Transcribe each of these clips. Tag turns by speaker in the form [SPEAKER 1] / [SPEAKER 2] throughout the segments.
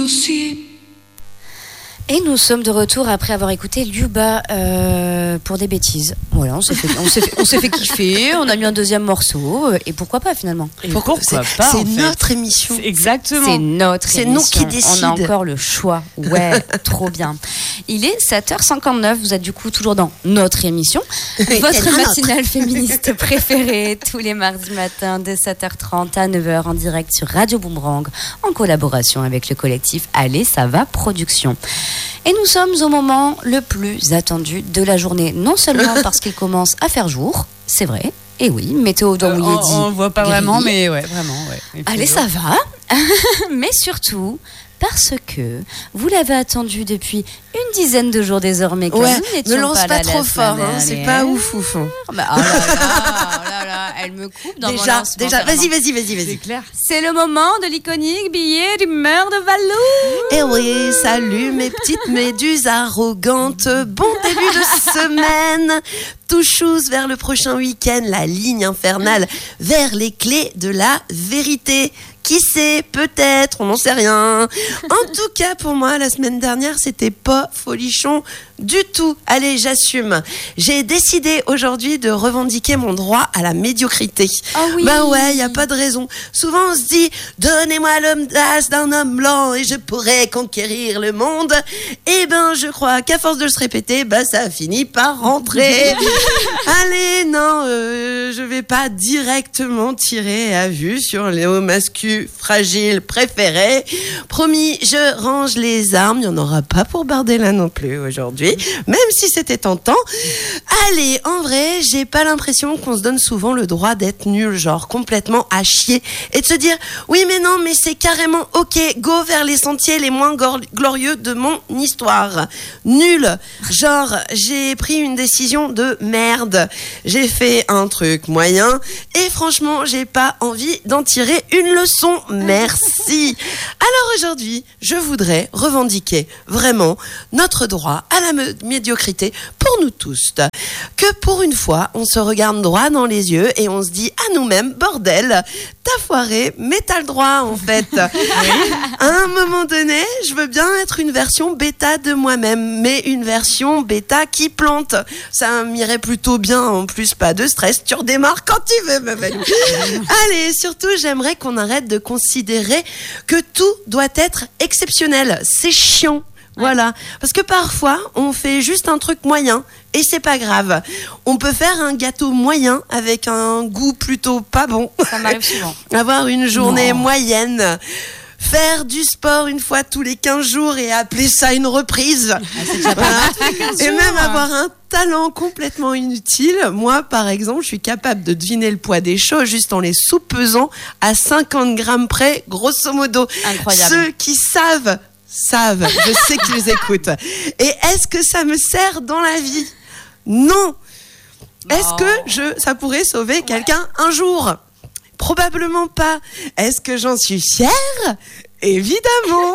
[SPEAKER 1] Et nous sommes de retour après avoir écouté Lyuba pour des bêtises. Voilà, on s'est fait kiffer, on a mis un deuxième morceau, et pourquoi pas finalement.
[SPEAKER 2] Pourquoi pas,
[SPEAKER 3] c'est notre émission.
[SPEAKER 2] Exactement.
[SPEAKER 1] C'est notre
[SPEAKER 3] c'est
[SPEAKER 1] émission.
[SPEAKER 3] Nous qui décidons.
[SPEAKER 1] On a encore le choix. Ouais, trop bien. Il est 7h59, vous êtes du coup toujours dans notre émission. Votre matinale féministe préférée, tous les mardis matins de 7h30 à 9h en direct sur Radio Boomerang, en collaboration avec le collectif Allez, ça va Production. Et nous sommes au moment le plus attendu de la journée, non seulement parce qu'il commence à faire jour, c'est vrai, et oui, météo dans mouillé dit.
[SPEAKER 2] On voit pas vraiment, mais ouais, vraiment, ouais.
[SPEAKER 1] Allez, ça va. Mais surtout parce que vous l'avez attendu depuis une dizaine de jours désormais.
[SPEAKER 3] Ouais,
[SPEAKER 1] nous n'étions
[SPEAKER 3] ne lance pas trop fort, hein, c'est pas ouf.
[SPEAKER 1] Bah, oh là là, elle me coupe dans mon lancement.
[SPEAKER 3] Déjà, vas-y.
[SPEAKER 2] C'est clair.
[SPEAKER 1] C'est le moment de l'iconique billet d'humeur de Valou.
[SPEAKER 3] Eh oui, salut mes petites méduses arrogantes. Bon début de semaine. Tout chose vers le prochain week-end, la ligne infernale vers les clés de la vérité. Qui sait, peut-être, on n'en sait rien. En tout cas, pour moi, la semaine dernière, c'était pas folichon du tout. Allez, j'assume. J'ai décidé aujourd'hui de revendiquer mon droit à la médiocrité.
[SPEAKER 1] Oh oui.
[SPEAKER 3] Bah ouais, y a pas de raison. Souvent, on se dit, donnez-moi l'audace d'un homme blanc et je pourrai conquérir le monde. Eh ben, je crois qu'à force de se répéter, bah ça finit par rentrer. Allez, non, je vais pas directement tirer à vue sur les hauts masculins fragiles préférés. Promis, je range les armes. Il n'y en aura pas pour Bardella non plus aujourd'hui, même si c'était tentant. Allez, en vrai, j'ai pas l'impression qu'on se donne souvent le droit d'être nul, genre complètement à chier, et de se dire oui mais non, mais c'est carrément ok, go vers les sentiers les moins glorieux de mon histoire. Nul, genre j'ai pris une décision de merde, j'ai fait un truc moyen et franchement j'ai pas envie d'en tirer une leçon. Merci. Alors aujourd'hui, je voudrais revendiquer vraiment notre droit à la médiocrité pour nous tous. Que pour une fois, on se regarde droit dans les yeux et on se dit à nous-mêmes, bordel, t'as foiré, mais t'as le droit en fait. À un moment donné, je veux bien être une version bêta de moi-même, mais une version bêta qui plante. Ça m'irait plutôt bien, en plus pas de stress, tu redémarres quand tu veux, ma belle. Allez, surtout, j'aimerais qu'on arrête de considérer que tout doit être exceptionnel. C'est chiant. Voilà, parce que parfois on fait juste un truc moyen et c'est pas grave. On peut faire un gâteau moyen avec un goût plutôt pas bon.
[SPEAKER 1] Ça m'arrive souvent.
[SPEAKER 3] Avoir une journée moyenne. Faire du sport une fois tous les 15 jours et appeler ça une reprise.
[SPEAKER 1] C'est déjà pas mal, tous les 15
[SPEAKER 3] et
[SPEAKER 1] jours,
[SPEAKER 3] même avoir un talent complètement inutile. Moi, par exemple, je suis capable de deviner le poids des choses juste en les soupesant à 50 grammes près, grosso modo.
[SPEAKER 1] Incroyable.
[SPEAKER 3] Ceux qui savent, je sais qu'ils écoutent. Et est-ce que ça me sert dans la vie ? Non. Est-ce que ça pourrait sauver quelqu'un un jour ? Probablement pas. Est-ce que j'en suis fière ? Évidemment.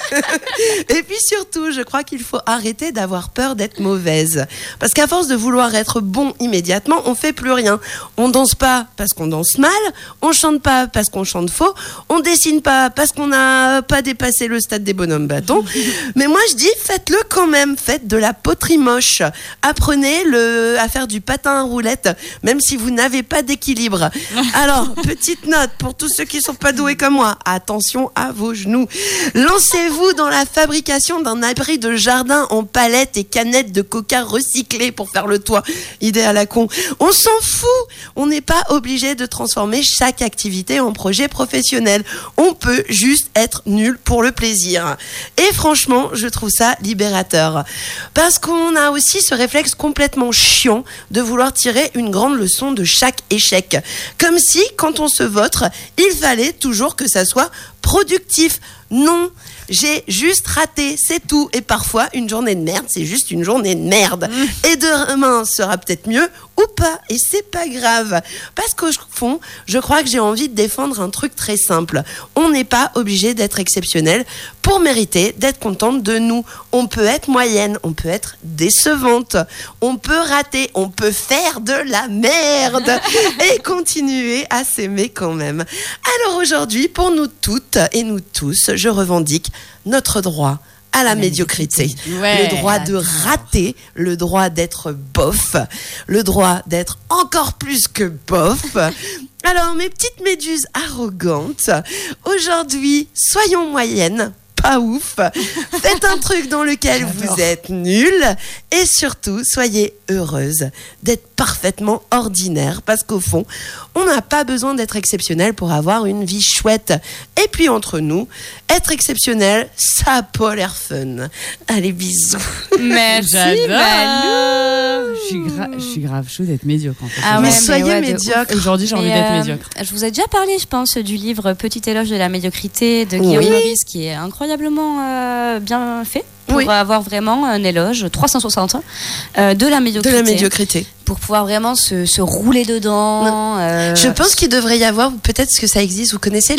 [SPEAKER 3] Et puis surtout, je crois qu'il faut arrêter d'avoir peur d'être mauvaise. Parce qu'à force de vouloir être bon immédiatement, on fait plus rien. On danse pas parce qu'on danse mal, on chante pas parce qu'on chante faux, on dessine pas parce qu'on n'a pas dépassé le stade des bonhommes bâtons. Mais moi je dis, faites-le quand même, faites de la poterie moche. Apprenez à faire du patin à roulettes, même si vous n'avez pas d'équilibre. Alors, petite note pour tous ceux qui sont pas doués comme moi, attention à vos genoux. Lancez-vous dans la fabrication d'un abri de jardin en palettes et canettes de coca recyclées pour faire le toit. Idée à la con. On s'en fout. On n'est pas obligé de transformer chaque activité en projet professionnel. On peut juste être nul pour le plaisir. Et franchement, je trouve ça libérateur. Parce qu'on a aussi ce réflexe complètement chiant de vouloir tirer une grande leçon de chaque échec. Comme si, quand on se vautre, il fallait toujours que ça soit productif. Non, j'ai juste raté, c'est tout. Et parfois, une journée de merde, c'est juste une journée de merde. Et demain sera peut-être mieux ou pas, et c'est pas grave. Parce qu'au fond, je crois que j'ai envie de défendre un truc très simple. On n'est pas obligé d'être exceptionnel pour mériter d'être contente de nous. On peut être moyenne, on peut être décevante, on peut rater, on peut faire de la merde et continuer à s'aimer quand même. Alors aujourd'hui, pour nous toutes et nous tous, je revendique notre droit à la médiocrité.
[SPEAKER 2] Ouais,
[SPEAKER 3] le droit de rater, le droit d'être bof, le droit d'être encore plus que bof. Alors, mes petites méduses arrogantes, aujourd'hui, soyons moyennes, pas ouf. Faites un truc dans lequel vous êtes nuls et surtout, soyez heureuses d'être parfaitement ordinaire parce qu'au fond, on n'a pas besoin d'être exceptionnel pour avoir une vie chouette. Et puis entre nous, être exceptionnel, ça a pas l'air fun. Allez, bisous.
[SPEAKER 1] Merci, Malou.
[SPEAKER 2] Je suis grave chaud d'être médiocre en fait.
[SPEAKER 3] Mais soyez médiocre.
[SPEAKER 2] Aujourd'hui, j'ai envie d'être médiocre.
[SPEAKER 1] Je vous ai déjà parlé, je pense, du livre Petit éloge de la médiocrité de Guillaume Meurice, qui est incroyablement bien fait pour avoir vraiment un éloge 360 de la médiocrité.
[SPEAKER 3] De la médiocrité.
[SPEAKER 1] Pour pouvoir vraiment se rouler dedans.
[SPEAKER 3] Je pense qu'il devrait y avoir, peut-être que ça existe, vous connaissez